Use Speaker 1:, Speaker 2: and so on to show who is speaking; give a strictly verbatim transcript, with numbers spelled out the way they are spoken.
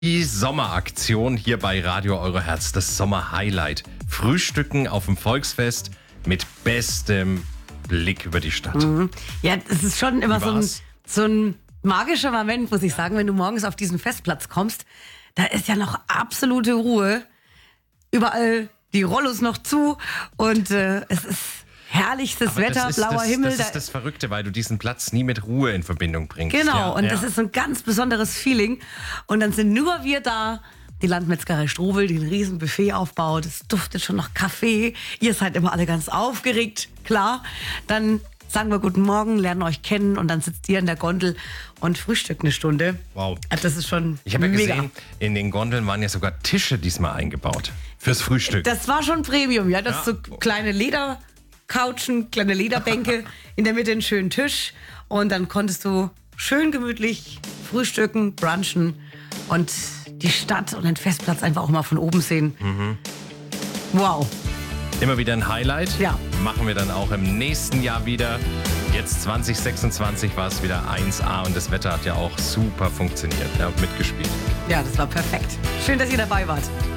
Speaker 1: Die Sommeraktion hier bei Radio Euroherz, das Sommerhighlight. Frühstücken auf dem Volksfest mit bestem Blick über die Stadt.
Speaker 2: Mhm. Ja, es ist schon immer
Speaker 1: Wie
Speaker 2: so ein,
Speaker 1: war's?
Speaker 2: so ein magischer Moment, muss ich sagen, wenn du morgens auf diesen Festplatz kommst. Da ist ja noch absolute Ruhe. Überall die Rollos noch zu und äh, es ist herrlichstes
Speaker 1: Aber
Speaker 2: Wetter,
Speaker 1: das ist,
Speaker 2: blauer
Speaker 1: das,
Speaker 2: Himmel.
Speaker 1: Das ist das Verrückte, weil du diesen Platz nie mit Ruhe in Verbindung bringst.
Speaker 2: Genau,
Speaker 1: ja,
Speaker 2: und
Speaker 1: ja.
Speaker 2: das ist so ein ganz besonderes Feeling. Und dann sind nur wir da, die Landmetzgerei Strobel, die ein riesen Buffet aufbaut. Es duftet schon nach Kaffee. Ihr seid immer alle ganz aufgeregt, klar. Dann sagen wir guten Morgen, lernen euch kennen und dann sitzt ihr in der Gondel und frühstückt eine Stunde.
Speaker 1: Wow.
Speaker 2: Also das ist schon
Speaker 1: Ich habe ja
Speaker 2: mega.
Speaker 1: gesehen, in den Gondeln waren ja sogar Tische diesmal eingebaut. Fürs Frühstück.
Speaker 2: Das war schon Premium, ja. Das
Speaker 1: Ja.
Speaker 2: so kleine Ledercouchen, kleine Lederbänke, in der Mitte einen schönen Tisch. Und dann konntest du schön gemütlich frühstücken, brunchen und die Stadt und den Festplatz einfach auch mal von oben sehen.
Speaker 1: Mhm.
Speaker 2: Wow.
Speaker 1: Immer wieder ein Highlight.
Speaker 2: Ja.
Speaker 1: Machen wir dann auch im nächsten Jahr wieder. Jetzt zwanzig sechsundzwanzig war es wieder eins A und das Wetter hat ja auch super funktioniert. Ihr habt mitgespielt.
Speaker 2: Ja, das war perfekt. Schön, dass ihr dabei wart.